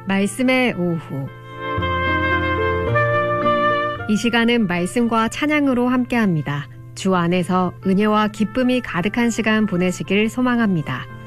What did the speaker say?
말씀의 오후. 이 시간은 말씀과 찬양으로 함께합니다. 주 안에서 은혜와 기쁨이 가득한 시간 보내시길 소망합니다.